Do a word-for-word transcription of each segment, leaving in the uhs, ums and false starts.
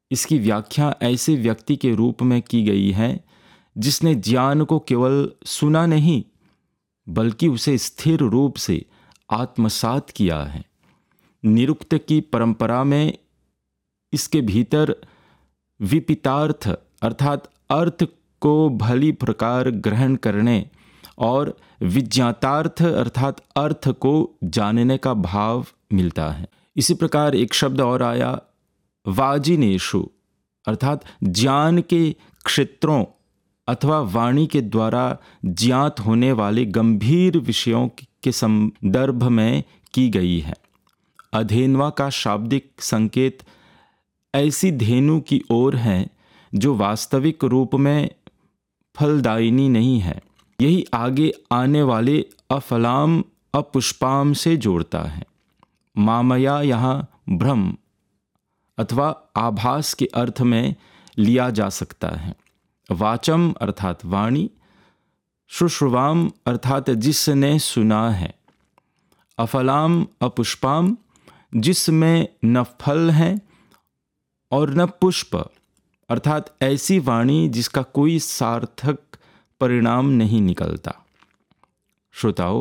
इसकी व्याख्या ऐसे व्यक्ति के रूप में की गई है जिसने ज्ञान को केवल सुना नहीं बल्कि उसे स्थिर रूप से आत्मसात किया है। निरुक्त की परंपरा में इसके भीतर विपितार्थ अर्थात अर्थ को भली प्रकार ग्रहण करने और विज्ञातार्थ अर्थात अर्थ को जानने का भाव मिलता है। इसी प्रकार एक शब्द और आया वाजिनेषु अर्थात ज्ञान के क्षेत्रों अथवा वाणी के द्वारा ज्ञात होने वाले गंभीर विषयों के संदर्भ में की गई है। अधेन्वा का शाब्दिक संकेत ऐसी धेनु की ओर है जो वास्तविक रूप में फलदायिनी नहीं है। यही आगे आने वाले अफलाम अपुष्पाम से जोड़ता है। मामया यहाँ भ्रम अथवा आभास के अर्थ में लिया जा सकता है। वाचम अर्थात वाणी, शुश्रुवाम अर्थात जिसने सुना है, अफलाम अपुष्पाम जिसमें न फल है और न पुष्प अर्थात ऐसी वाणी जिसका कोई सार्थक परिणाम नहीं निकलता। श्रोताओं,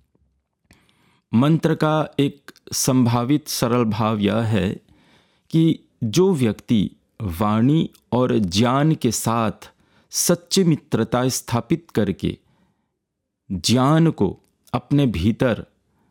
मंत्र का एक संभावित सरल भाव यह है कि जो व्यक्ति वाणी और ज्ञान के साथ सच्ची मित्रता स्थापित करके ज्ञान को अपने भीतर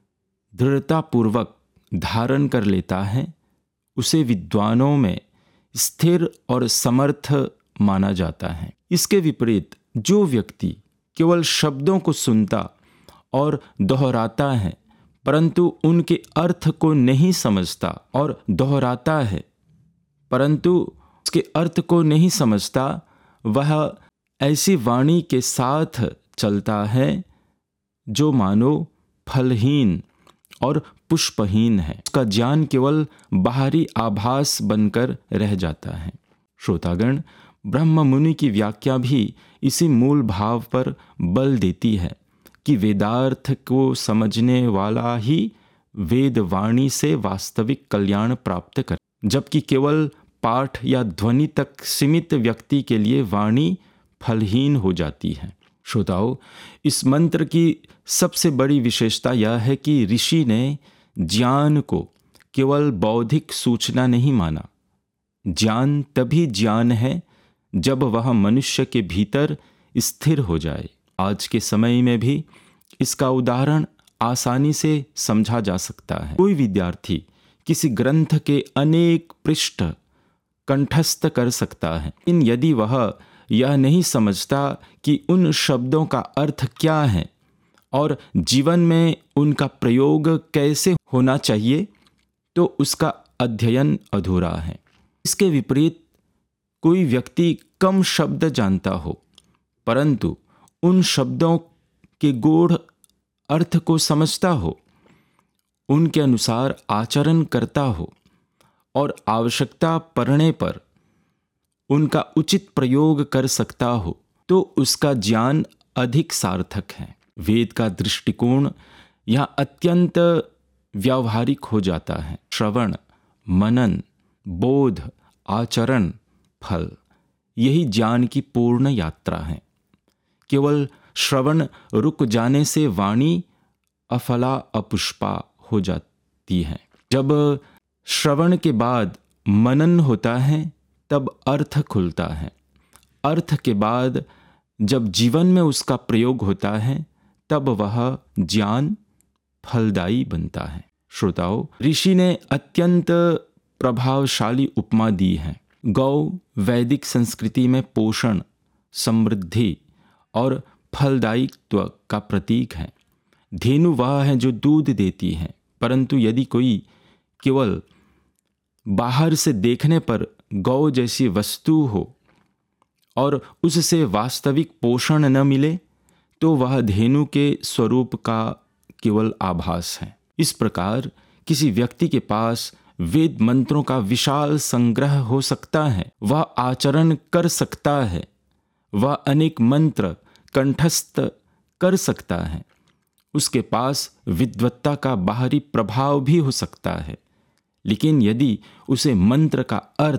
दृढ़तापूर्वक धारण कर लेता है, उसे विद्वानों में स्थिर और समर्थ माना जाता है। इसके विपरीत जो व्यक्ति केवल शब्दों को सुनता और दोहराता है परंतु उनके अर्थ को नहीं समझता और दोहराता है परंतु उसके अर्थ को नहीं समझता, वह ऐसी वाणी के साथ चलता है जो मानो फलहीन और पुष्पहीन है। उसका ज्ञान केवल बाहरी आभास बनकर रह जाता है। श्रोतागण, ब्रह्म मुनि की व्याख्या भी इसी मूल भाव पर बल देती है कि वेदार्थ को समझने वाला ही वेद वाणी से वास्तविक कल्याण प्राप्त कर, जबकि केवल पाठ या ध्वनि तक सीमित व्यक्ति के लिए वाणी फलहीन हो जाती है। श्रोताओं, इस मंत्र की सबसे बड़ी विशेषता यह है कि ऋषि ने ज्ञान को केवल बौद्धिक सूचना नहीं माना। ज्ञान तभी ज्ञान है जब वह मनुष्य के भीतर स्थिर हो जाए। आज के समय में भी इसका उदाहरण आसानी से समझा जा सकता है। कोई विद्यार्थी किसी ग्रंथ के अनेक पृष्ठ कंठस्थ कर सकता है, इन यदि वह यह नहीं समझता कि उन शब्दों का अर्थ क्या है और जीवन में उनका प्रयोग कैसे होना चाहिए, तो उसका अध्ययन अधूरा है। इसके विपरीत कोई व्यक्ति कम शब्द जानता हो परंतु उन शब्दों के गूढ़ अर्थ को समझता हो, उनके अनुसार आचरण करता हो और आवश्यकता पड़ने पर उनका उचित प्रयोग कर सकता हो, तो उसका ज्ञान अधिक सार्थक है। वेद का दृष्टिकोण यहाँ अत्यंत व्यावहारिक हो जाता है। श्रवण, मनन, बोध, आचरण, फल, यही ज्ञान की पूर्ण यात्रा है। केवल श्रवण रुक जाने से वाणी अफला अपुष्पा हो जाती है। जब श्रवण के बाद मनन होता है तब अर्थ खुलता है। अर्थ के बाद जब जीवन में उसका प्रयोग होता है तब वह ज्ञान फलदायी बनता है। श्रोताओं, ऋषि ने अत्यंत प्रभावशाली उपमा दी है। गौ वैदिक संस्कृति में पोषण, समृद्धि और फलदायित्व का प्रतीक है। धेनु वह है जो दूध देती है, परंतु यदि कोई केवल बाहर से देखने पर गौ जैसी वस्तु हो और उससे वास्तविक पोषण न मिले तो वह धेनु के स्वरूप का केवल आभास है। इस प्रकार किसी व्यक्ति के पास वेद मंत्रों का विशाल संग्रह हो सकता है, वह आचरण कर सकता है, वह अनेक मंत्र कंठस्थ कर सकता है, उसके पास विद्वत्ता का बाहरी प्रभाव भी हो सकता है, लेकिन यदि उसे मंत्र का अर्थ